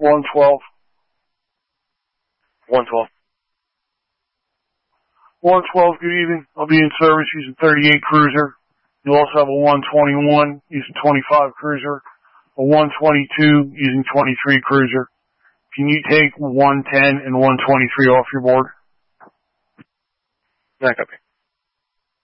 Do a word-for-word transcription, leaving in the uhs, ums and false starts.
one twelve. one twelve. one twelve, good evening. I'll be in service using thirty-eight cruiser. You'll also have a one twenty-one using twenty-five cruiser, a one twenty-two using twenty-three cruiser. Can you take one ten and one twenty-three off your board? Not copy.